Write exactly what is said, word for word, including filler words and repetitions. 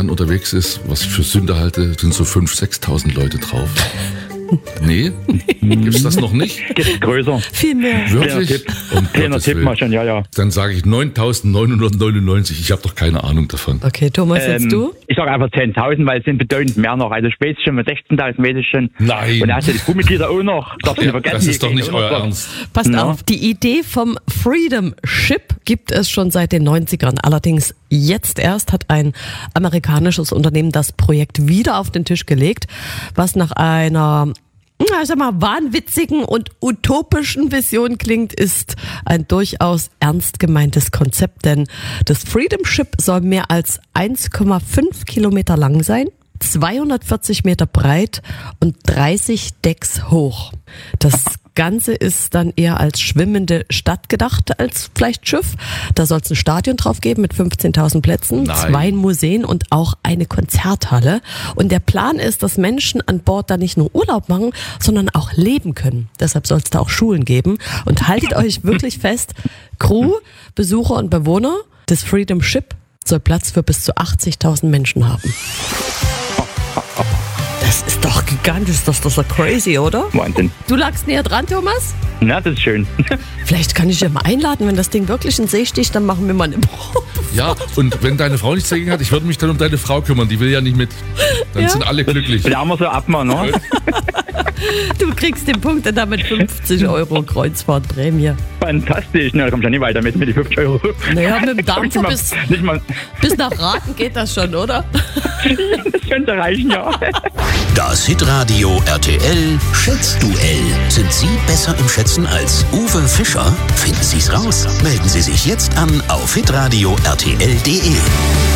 dann unterwegs ist, was ich für Sünde halte, sind so fünftausend, sechstausend Leute drauf. Nee? Gibt's das noch nicht? Gibt's größer. Viel mehr. Wirklich? Um Kleiner Gottes Tipp Willen. mal schon, ja, ja. Dann sage ich neuntausendneunhundertneunundneunzig. Ich habe doch keine Ahnung davon. Okay, Thomas, jetzt Ähm, du? Ich sage einfach zehntausend, weil es sind bedeutend mehr noch. Also spätestens schon mit sechzehntausend weiß ich schon. Nein. Und da hast du die Crewmitglieder auch noch. Darfst du Ja, nicht vergessen. das die ist doch kriegen nicht auch noch euer was. Ernst. Passt Ja. auf, die Idee vom Freedom Ship gibt es schon seit den neunzigern. Allerdings jetzt erst hat ein amerikanisches Unternehmen das Projekt wieder auf den Tisch gelegt, was nach einer na, ich sag mal, wahnwitzigen und utopischen Vision klingt, ist ein durchaus ernst gemeintes Konzept, denn das Freedom Ship soll mehr als eins Komma fünf Kilometer lang sein, zweihundertvierzig Meter breit und dreißig Decks hoch. Das Ganze ist dann eher als schwimmende Stadt gedacht als vielleicht Schiff. Da soll es ein Stadion drauf geben mit fünfzehntausend Plätzen, Nein. zwei Museen und auch eine Konzerthalle. Und der Plan ist, dass Menschen an Bord da nicht nur Urlaub machen, sondern auch leben können. Deshalb soll es da auch Schulen geben. Und haltet euch wirklich fest, Crew, Besucher und Bewohner des Freedom Ship soll Platz für bis zu achtzigtausend Menschen haben. Das ist doch gigantisch, das ist doch so crazy, oder? Wahnsinn. Du lagst näher dran, Thomas? Na, das ist schön. Vielleicht kann ich ja mal einladen, wenn das Ding wirklich in See sticht, dann machen wir mal eine Probe. Ja, und wenn deine Frau nichts dagegen hat, ich würde mich dann um deine Frau kümmern. Die will ja nicht mit. Dann Ja. sind alle glücklich. Lernen wir so ab, mal, ne? Du kriegst den Punkt und damit fünfzig Euro Kreuzfahrtprämie. Fantastisch. Na, da kommst du ja nicht weiter mit, mit die fünfzig Euro. Naja, mit dem Dampfer Nicht mal- bis, Nicht mal, bis nach Raten geht das schon, oder? das könnte reichen, ja. Das Hitradio R T L Schätzduell. Sind Sie besser im Schätzen als Uwe Fischer? Finden Sie's raus. Melden Sie sich jetzt an auf hitradio R T L punkt de.